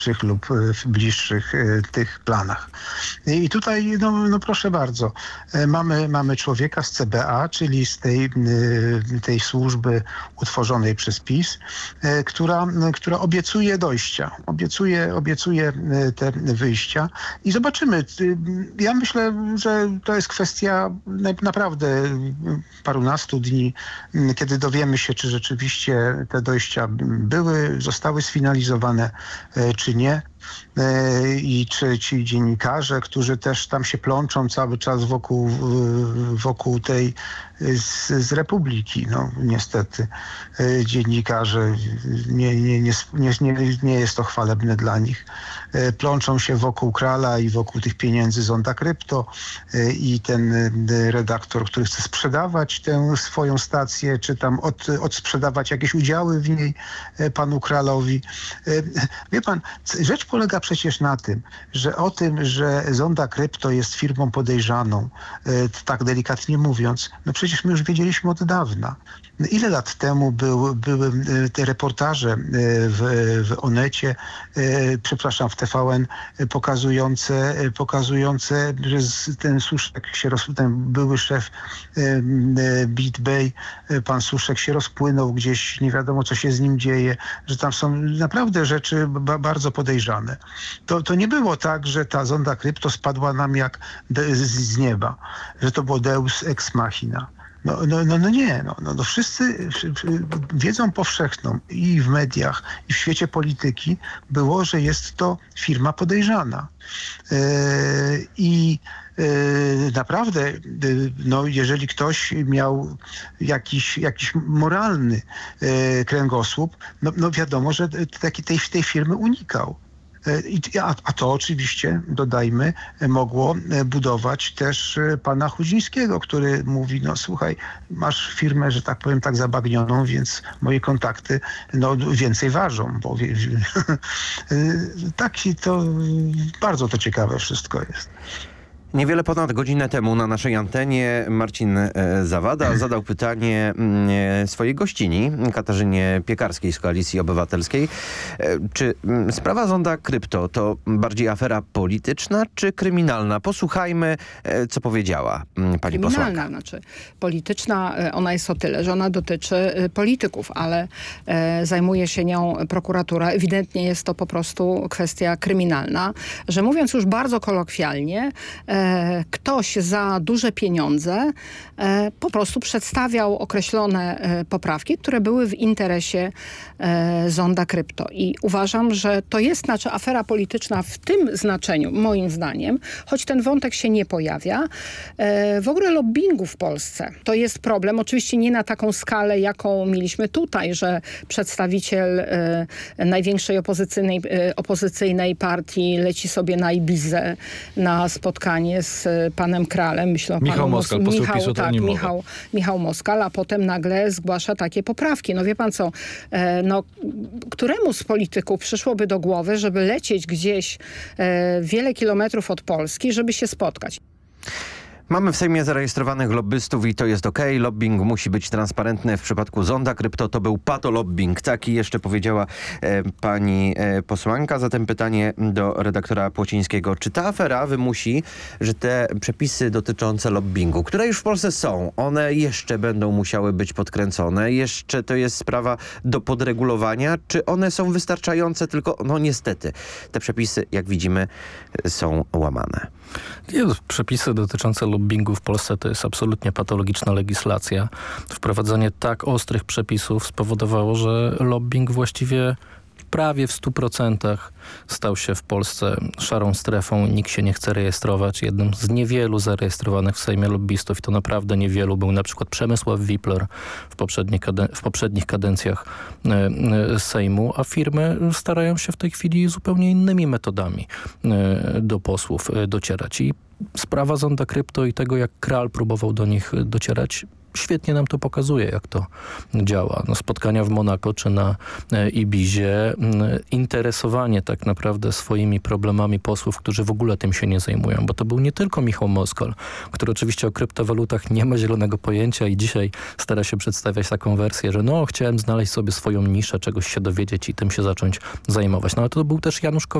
lub w bliższych tych planach. I tutaj, no proszę bardzo, mamy człowieka z CBA, czyli z tej służby utworzonej przez PiS, która obiecuje dojścia, obiecuje te wyjścia i zobaczymy. Ja myślę, że to jest kwestia naprawdę parunastu dni, kiedy dowiemy się, czy rzeczywiście te dojścia zostały sfinalizowane, czy nie. I czy ci dziennikarze, którzy też tam się plączą cały czas wokół tej z Republiki, no niestety dziennikarze, nie jest to chwalebne dla nich, plączą się wokół Krala i wokół tych pieniędzy z Zonda Krypto i ten redaktor, który chce sprzedawać tę swoją stację, czy tam odsprzedawać jakieś udziały w niej panu Kralowi. Wie pan, rzecz polega przecież na tym, że Zonda Krypto jest firmą podejrzaną, tak delikatnie mówiąc, no przecież my już wiedzieliśmy od dawna. Ile lat temu były te reportaże w Onecie, przepraszam, w TVN, pokazujące, że ten Suszek ten były szef BitBay, pan Suszek się rozpłynął gdzieś, nie wiadomo co się z nim dzieje, że tam są naprawdę rzeczy bardzo podejrzane. To nie było tak, że ta Zonda Krypto spadła nam jak z nieba, że to było Deus ex machina. No nie, wszyscy wiedzą powszechną i w mediach, i w świecie polityki było, że jest to firma podejrzana. Naprawdę, jeżeli ktoś miał jakiś moralny kręgosłup, wiadomo, że tej firmy unikał. A to oczywiście, dodajmy, mogło budować też pana Chudzińskiego, który mówi, słuchaj, masz firmę, że tak powiem, tak zabagnioną, więc moje kontakty więcej ważą. Bo to bardzo to ciekawe wszystko jest. Niewiele ponad godzinę temu na naszej antenie Marcin Zawada zadał pytanie swojej gościni, Katarzynie Piekarskiej z Koalicji Obywatelskiej. Czy sprawa Zonda Krypto to bardziej afera polityczna czy kryminalna? Posłuchajmy, co powiedziała pani posłanka. Kryminalna, znaczy polityczna, ona jest o tyle, że ona dotyczy polityków, ale zajmuje się nią prokuratura. Ewidentnie jest to po prostu kwestia kryminalna, że mówiąc już bardzo kolokwialnie, ktoś za duże pieniądze po prostu przedstawiał określone poprawki, które były w interesie Zonda Krypto. I uważam, że to jest afera polityczna w tym znaczeniu, moim zdaniem, choć ten wątek się nie pojawia. W ogóle lobbingu w Polsce to jest problem. Oczywiście nie na taką skalę, jaką mieliśmy tutaj, że przedstawiciel największej opozycyjnej partii leci sobie na Ibizę na spotkanie z panem Kralem, myślę o Michał Moskal, poseł PiS-u, to nie mowa. Michał Moskal, a potem nagle zgłasza takie poprawki. Wie pan co, któremu z polityków przyszłoby do głowy, żeby lecieć gdzieś wiele kilometrów od Polski, żeby się spotkać? Mamy w Sejmie zarejestrowanych lobbystów i to jest okej. Lobbying musi być transparentny. W przypadku Zonda Krypto to był patolobbing. Taki jeszcze powiedziała pani posłanka. Zatem pytanie do redaktora Płocińskiego. Czy ta afera wymusi, że te przepisy dotyczące lobbingu, które już w Polsce są, one jeszcze będą musiały być podkręcone? Jeszcze to jest sprawa do podregulowania? Czy one są wystarczające? Tylko niestety te przepisy, jak widzimy, są łamane. Przepisy dotyczące lobbingu w Polsce to jest absolutnie patologiczna legislacja. Wprowadzenie tak ostrych przepisów spowodowało, że lobbing właściwie prawie w 100% stał się w Polsce szarą strefą. Nikt się nie chce rejestrować. Jednym z niewielu zarejestrowanych w Sejmie lobbystów, i to naprawdę niewielu, był na przykład Przemysław Wipler w poprzednich kadencjach Sejmu, a firmy starają się w tej chwili zupełnie innymi metodami do posłów docierać. I sprawa Zonda Krypto i tego, jak Kral próbował do nich docierać, świetnie nam to pokazuje, jak to działa. No, spotkania w Monako czy na Ibizie, interesowanie tak naprawdę swoimi problemami posłów, którzy w ogóle tym się nie zajmują, bo to był nie tylko Michał Moskal, który oczywiście o kryptowalutach nie ma zielonego pojęcia i dzisiaj stara się przedstawiać taką wersję, że chciałem znaleźć sobie swoją niszę, czegoś się dowiedzieć i tym się zacząć zajmować. No ale to był też Janusz